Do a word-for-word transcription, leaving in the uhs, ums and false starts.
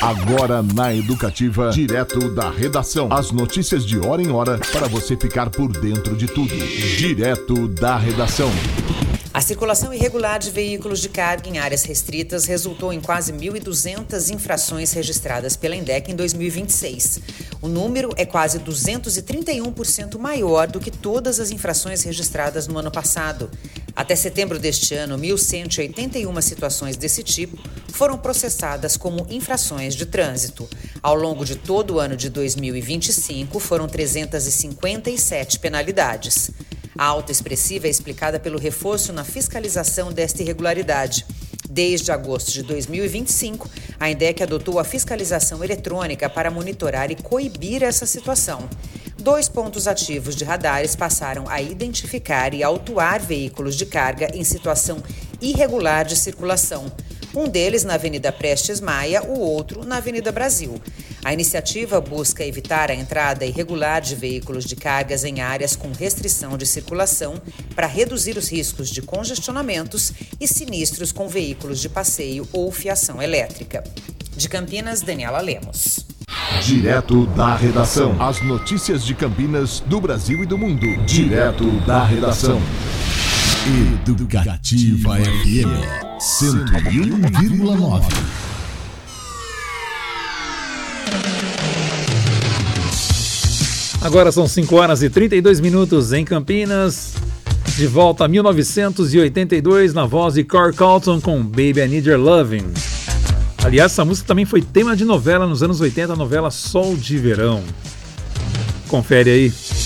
Agora na Educativa, direto da redação. As notícias de hora em hora para você ficar por dentro de tudo. Direto da redação. A circulação irregular de veículos de carga em áreas restritas resultou em quase mil e duzentas infrações registradas pela INDEC em dois mil e vinte e seis. O número é quase duzentos e trinta e um por cento maior do que todas as infrações registradas no ano passado. Até setembro deste ano, mil cento e oitenta e uma situações desse tipo foram processadas como infrações de trânsito. Ao longo de todo o ano de dois mil e vinte e cinco, foram trezentas e cinquenta e sete penalidades. A alta expressiva é explicada pelo reforço na fiscalização desta irregularidade. Desde agosto de dois mil e vinte e cinco, a INDEC adotou a fiscalização eletrônica para monitorar e coibir essa situação. Dois pontos ativos de radares passaram a identificar e autuar veículos de carga em situação irregular de circulação. Um deles na Avenida Prestes Maia, o outro na Avenida Brasil. A iniciativa busca evitar a entrada irregular de veículos de cargas em áreas com restrição de circulação para reduzir os riscos de congestionamentos e sinistros com veículos de passeio ou fiação elétrica. De Campinas, Daniela Lemos. Direto da redação. As notícias de Campinas, do Brasil e do mundo. Direto da redação. Educativa F M cento e um vírgula nove. Agora são cinco horas e trinta e dois minutos em Campinas. De volta a mil novecentos e oitenta e dois na voz de Corey Colton com Baby I Need Your Loving. Aliás, essa música também foi tema de novela nos anos oitenta, a novela Sol de Verão. Confere aí.